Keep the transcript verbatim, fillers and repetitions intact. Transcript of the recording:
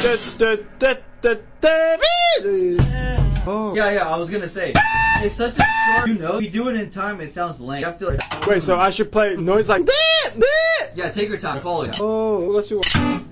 Oh. Yeah, yeah, I was gonna say. It's such a short, you know, if you do it in time, it sounds lame. You have to like, wait, so I should play noise like that, that. Yeah, take your time, follow it. Oh, let's do one.